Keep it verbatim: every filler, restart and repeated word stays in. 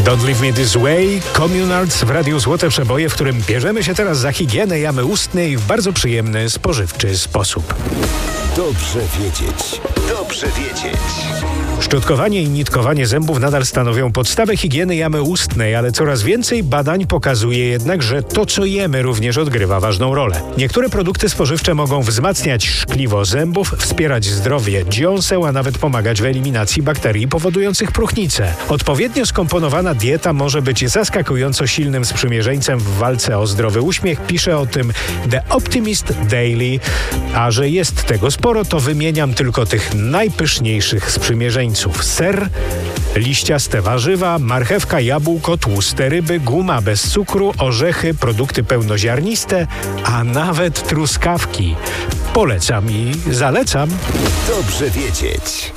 Don't Leave Me This Way, Communards w Radiu Złote Przeboje, w którym bierzemy się teraz za higienę jamy ustnej w bardzo przyjemny, spożywczy sposób. Dobrze wiedzieć. Dobrze wiedzieć. Szczotkowanie i nitkowanie zębów nadal stanowią podstawę higieny jamy ustnej, ale coraz więcej badań pokazuje jednak, że to, co jemy, również odgrywa ważną rolę. Niektóre produkty spożywcze mogą wzmacniać szkliwo zębów, wspierać zdrowie dziąseł, a nawet pomagać w eliminacji bakterii powodujących próchnicę. Odpowiednio skomponowana dieta może być zaskakująco silnym sprzymierzeńcem w walce o zdrowy uśmiech, pisze o tym The Optimist Daily, a że jest tego sporo, to wymieniam tylko tych najpyszniejszych sprzymierzeńców. Ser, liściaste warzywa, marchewka, jabłko, tłuste ryby, guma bez cukru, orzechy, produkty pełnoziarniste, a nawet truskawki. Polecam i zalecam. Dobrze wiedzieć.